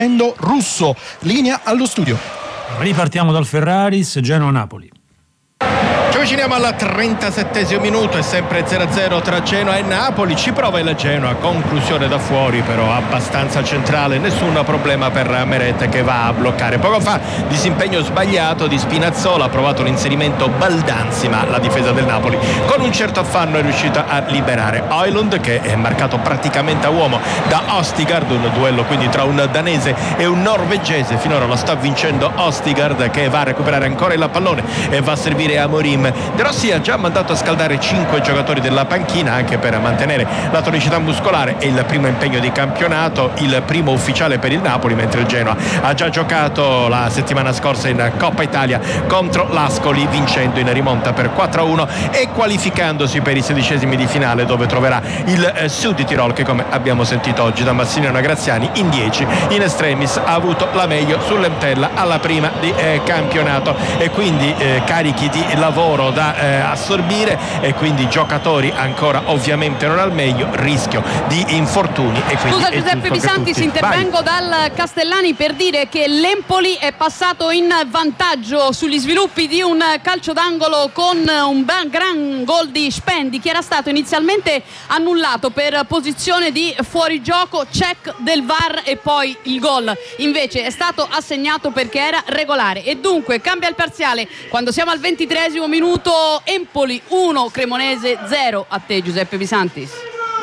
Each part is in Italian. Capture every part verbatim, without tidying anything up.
Russo. Linea allo studio. Ripartiamo dal Ferraris, Genoa-Napoli. Ci avviciniamo al trentasettesimo minuto, è sempre zero a zero tra Genoa e Napoli. Ci prova il Genoa, conclusione da fuori però abbastanza centrale, nessun problema per Meret che va a bloccare. Poco fa disimpegno sbagliato di Spinazzola, ha provato l'inserimento Baldanzi, ma la difesa del Napoli con un certo affanno è riuscita a liberare Højlund, che è marcato praticamente a uomo da Østigard, un duello quindi tra un danese e un norvegese. Finora lo sta vincendo Østigard, che va a recuperare ancora il pallone e va a servire a Amorim. De Rossi ha già mandato a scaldare cinque giocatori della panchina anche per mantenere la tonicità muscolare. È il primo impegno di campionato, il primo ufficiale per il Napoli, mentre il Genoa ha già giocato la settimana scorsa in Coppa Italia contro l'Ascoli, vincendo in rimonta per quattro a uno e qualificandosi per i sedicesimi di finale, dove troverà il Sud di Tirol, che come abbiamo sentito oggi da Massimiliano Graziani in dieci in extremis ha avuto la meglio sull'Entella alla prima di eh, campionato, e quindi eh, carichi di lavoro da eh, assorbire, e quindi giocatori ancora ovviamente non al meglio, rischio di infortuni. E quindi scusa Giuseppe Pisantis, intervengo dal Castellani per dire che l'Empoli è passato in vantaggio sugli sviluppi di un calcio d'angolo con un ben gran gol di Spendi, che era stato inizialmente annullato per posizione di fuorigioco, check del V A R e poi il gol invece è stato assegnato perché era regolare, e dunque cambia il parziale quando siamo al ventitreesimo minuto. Empoli uno, Cremonese zero. A te Giuseppe Pisantis.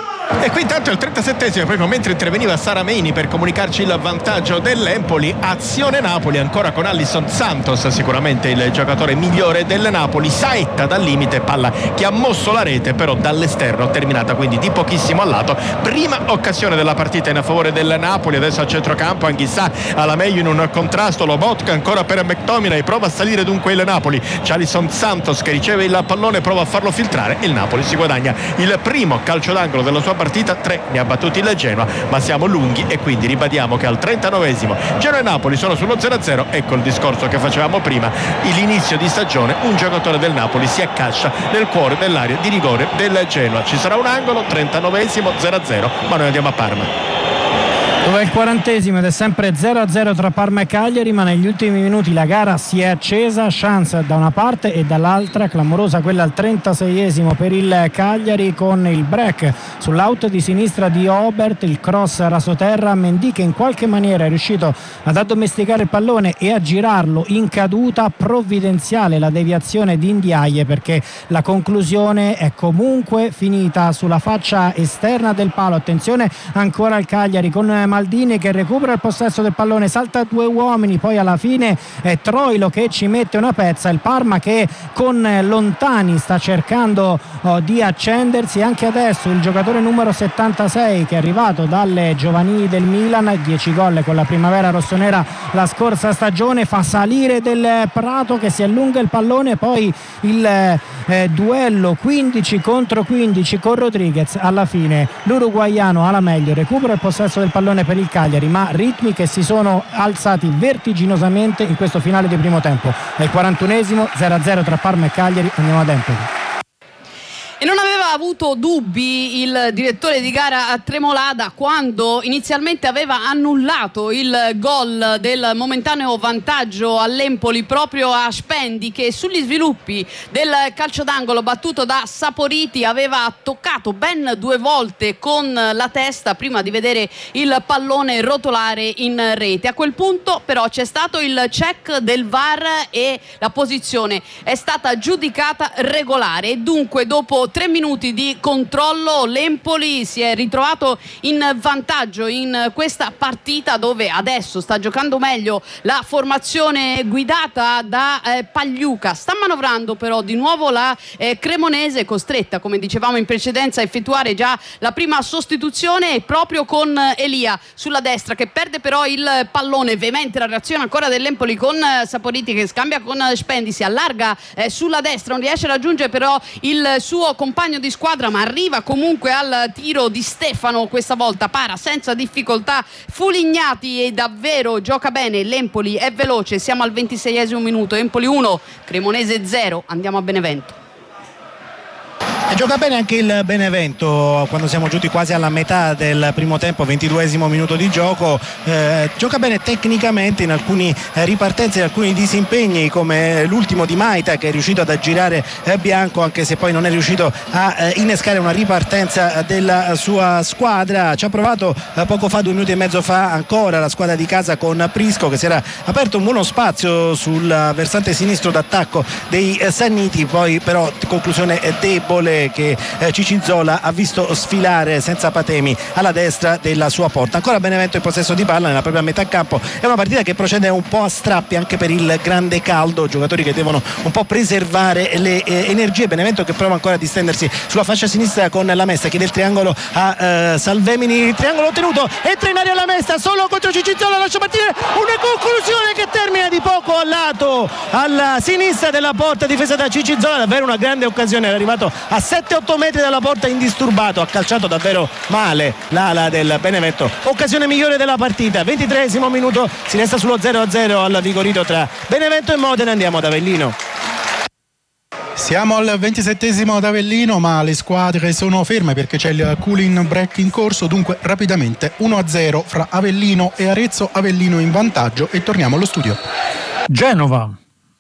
E qui intanto il trentasettesimo, proprio mentre interveniva Sarameni per comunicarci il vantaggio dell'Empoli, azione Napoli ancora con Alisson Santos, sicuramente il giocatore migliore del Napoli. Saetta dal limite, palla che ha mosso la rete però dall'esterno, terminata quindi di pochissimo al lato. Prima occasione della partita in favore del Napoli. Adesso al centrocampo Anghissà alla meglio in un contrasto, Lobotka ancora per McTominay, prova a salire dunque il Napoli. C'è Alisson Santos che riceve il pallone, prova a farlo filtrare, e il Napoli si guadagna il primo calcio d'angolo della sua partita. Tre ne ha battuti il Genoa, ma siamo lunghi, e quindi ribadiamo che al trentanovesimo Genoa e Napoli sono sullo zero a zero. Ecco il discorso che facevamo prima, l'inizio di stagione, un giocatore del Napoli si accascia nel cuore dell'area di rigore del Genoa. Ci sarà un angolo, trentanovesimo, zero a zero, ma noi andiamo a Parma. Dove è il quarantesimo ed è sempre zero a zero tra Parma e Cagliari, ma negli ultimi minuti la gara si è accesa, chance da una parte e dall'altra, clamorosa quella al trentaseiesimo per il Cagliari, con il break sull'out di sinistra di Obert, il cross rasoterra, Mendy che in qualche maniera è riuscito ad addomesticare il pallone e a girarlo in caduta, provvidenziale la deviazione di Ndiaye, perché la conclusione è comunque finita sulla faccia esterna del palo. Attenzione ancora al Cagliari con Maldini che recupera il possesso del pallone, salta due uomini, poi alla fine è Troilo che ci mette una pezza. Il Parma che con Lontani sta cercando oh, di accendersi. Anche adesso il giocatore numero settantasei, che è arrivato dalle giovanili del Milan, dieci gol con la primavera rossonera la scorsa stagione, fa salire Del Prato che si allunga il pallone, poi il eh, duello quindici contro quindici con Rodriguez. Alla fine l'uruguaiano alla meglio recupera il possesso del pallone per il Cagliari, ma ritmi che si sono alzati vertiginosamente in questo finale di primo tempo. È il quarantunesimo, zero a zero tra Parma e Cagliari. Andiamo ad Empoli. E non aveva avuto dubbi il direttore di gara a Tremolada quando inizialmente aveva annullato il gol del momentaneo vantaggio all'Empoli proprio a Spendi, che sugli sviluppi del calcio d'angolo battuto da Saporiti aveva toccato ben due volte con la testa prima di vedere il pallone rotolare in rete. A quel punto però c'è stato il check del V A R e la posizione è stata giudicata regolare, e dunque dopo tre minuti di controllo l'Empoli si è ritrovato in vantaggio in questa partita, dove adesso sta giocando meglio la formazione guidata da eh, Pagliuca. Sta manovrando però di nuovo la eh, Cremonese, costretta come dicevamo in precedenza a effettuare già la prima sostituzione proprio con Elia sulla destra, che perde però il pallone. Veemente la reazione ancora dell'Empoli con eh, Saporiti che scambia con eh, Spendi, si allarga eh, sulla destra, non riesce a raggiungere però il suo compagno di squadra, ma arriva comunque al tiro di Stefano. Questa volta para senza difficoltà Fulignati e davvero gioca bene. L'Empoli è veloce, siamo al ventiseiesimo minuto, Empoli uno, Cremonese zero. Andiamo a Benevento. E gioca bene anche il Benevento quando siamo giunti quasi alla metà del primo tempo, ventiduesimo minuto di gioco. Eh, gioca bene tecnicamente in alcuni eh, ripartenze, in alcuni disimpegni, come l'ultimo di Maita, che è riuscito ad aggirare eh, Bianco, anche se poi non è riuscito a eh, innescare una ripartenza della sua squadra. Ci ha provato eh, poco fa, due minuti e mezzo fa, ancora la squadra di casa con Prisco, che si era aperto un buono spazio sul versante sinistro d'attacco dei eh, Sanniti, poi però conclusione eh, debole che eh, Cicizzola ha visto sfilare senza patemi alla destra della sua porta. Ancora Benevento in possesso di palla nella propria metà campo. È una partita che procede un po' a strappi anche per il grande caldo, giocatori che devono un po' preservare le eh, energie. Benevento che prova ancora a distendersi sulla fascia sinistra con la Mesta, chiede il triangolo a eh, Salvemini, il triangolo ottenuto, entra in area la Mesta solo contro Cicizzola, lascia partire una conclusione che termina di poco al lato, alla sinistra della porta difesa da Cicizzola. Davvero una grande occasione, è arrivato a sette otto metri dalla porta indisturbato, ha calciato davvero male l'ala del Benevento. Occasione migliore della partita, ventitreesimo minuto, si resta sullo zero a zero al Vigorito tra Benevento e Modena. Andiamo ad Avellino. Siamo al ventisettesimo ad Avellino, ma le squadre sono ferme perché c'è il cooling break in corso, dunque rapidamente uno a zero fra Avellino e Arezzo. Avellino in vantaggio e torniamo allo studio. Genova.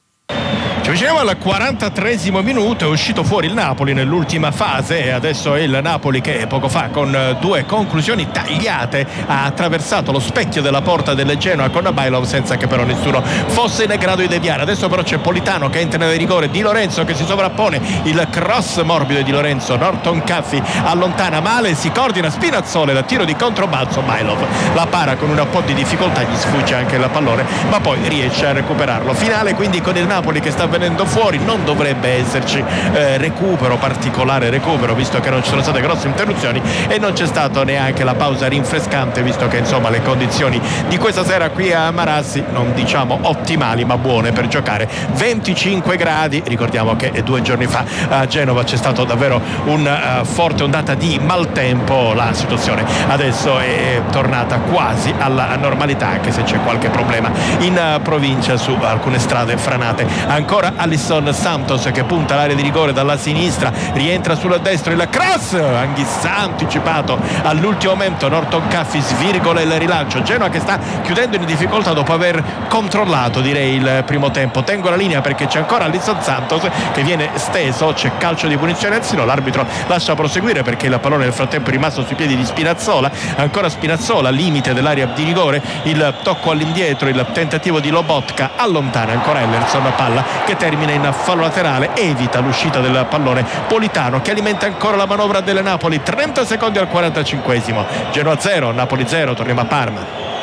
Ci avviciniamo al quarantatreesimo minuto, è uscito fuori il Napoli nell'ultima fase e adesso è il Napoli che poco fa con due conclusioni tagliate ha attraversato lo specchio della porta del Genoa con Bailov senza che però nessuno fosse in grado di deviare. Adesso però c'è Politano che entra nel rigore, Di Lorenzo che si sovrappone, il cross morbido di Lorenzo, Norton Caffi allontana male, si coordina Spinazzola, il tiro di controbalzo, Bailov la para con un po' di difficoltà, gli sfugge anche il pallone ma poi riesce a recuperarlo. Finale quindi con il Napoli che sta venendo fuori, non dovrebbe esserci eh, recupero, particolare recupero, visto che non ci sono state grosse interruzioni e non c'è stato neanche la pausa rinfrescante, visto che insomma le condizioni di questa sera qui a Marassi non diciamo ottimali ma buone per giocare. Venticinque gradi, ricordiamo che due giorni fa a Genova c'è stato davvero una uh, forte ondata di maltempo, la situazione adesso è tornata quasi alla normalità anche se c'è qualche problema in uh, provincia su alcune strade franate. Ancora Alisson Santos che punta l'area di rigore dalla sinistra, rientra sul destro, il cross Anghissà anticipato all'ultimo momento, Norton Caffi svirgola il rilancio, Genoa che sta chiudendo in difficoltà dopo aver controllato direi il primo tempo. Tengo la linea perché c'è ancora Alisson Santos che viene steso, c'è calcio di punizione Enzino, l'arbitro lascia proseguire perché il pallone nel frattempo è rimasto sui piedi di Spinazzola, ancora Spinazzola limite dell'area di rigore, il tocco all'indietro, il tentativo di Lobotka, allontana ancora Ellerson, palla che termina in fallo laterale, evita l'uscita del pallone Politano che alimenta ancora la manovra del Napoli. Trenta secondi al quarantacinquesimo, Genoa zero, Napoli zero. Torniamo a Parma.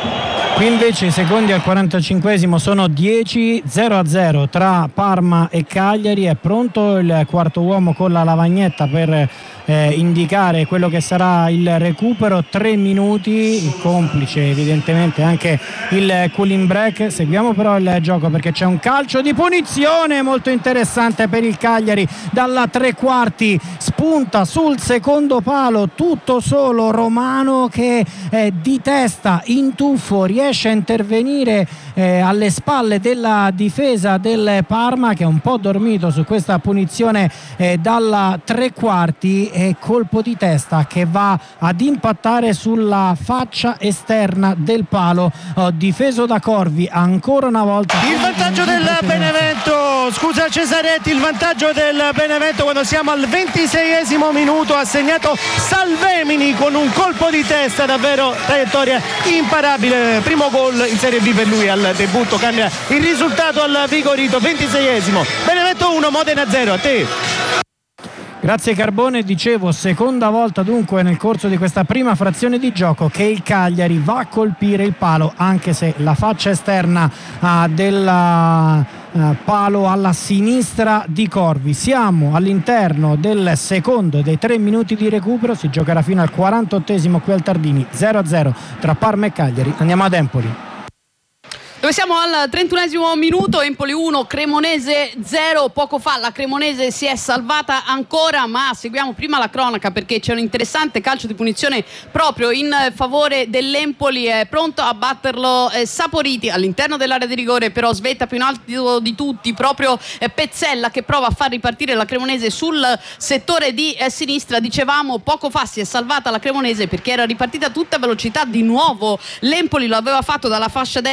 Qui invece i secondi al quarantacinquesimo sono dieci, zero a zero tra Parma e Cagliari. È pronto il quarto uomo con la lavagnetta per eh, indicare quello che sarà il recupero. Tre minuti, complice evidentemente anche il cooling break. Seguiamo però il gioco perché c'è un calcio di punizione molto interessante per il Cagliari dalla tre quarti, spunta sul secondo palo tutto solo Romano che eh, di testa in tuffo riesce a intervenire eh, alle spalle della difesa del Parma che è un po' dormito su questa punizione eh, dalla tre quarti, e colpo di testa che va ad impattare sulla faccia esterna del palo, oh, difeso da Corvi ancora una volta. Il vantaggio del Benevento, scusa Cesaretti, il vantaggio del Benevento quando siamo al ventiseiesimo minuto, ha segnato Salvemini con un colpo di testa, davvero traiettoria imparabile, primo gol in Serie B per lui al debutto, cambia il risultato al Vigorito. Ventiseiesimo, Benevento uno, Modena zero. A te. Grazie Carbone, dicevo seconda volta dunque nel corso di questa prima frazione di gioco che il Cagliari va a colpire il palo, anche se la faccia esterna uh, del uh, palo alla sinistra di Corvi. Siamo all'interno del secondo dei tre minuti di recupero, si giocherà fino al quarantottesimo qui al Tardini, zero a zero tra Parma e Cagliari. Andiamo ad Empoli. Dove siamo al trentunesimo minuto, Empoli uno, Cremonese zero. Poco fa la Cremonese si è salvata ancora, ma seguiamo prima la cronaca perché c'è un interessante calcio di punizione proprio in favore dell'Empoli. È pronto a batterlo eh, Saporiti all'interno dell'area di rigore, però svetta più in alto di tutti proprio eh, Pezzella, che prova a far ripartire la Cremonese sul settore di eh, sinistra. Dicevamo, poco fa si è salvata la Cremonese perché era ripartita a tutta velocità di nuovo. L'Empoli lo aveva fatto dalla fascia destra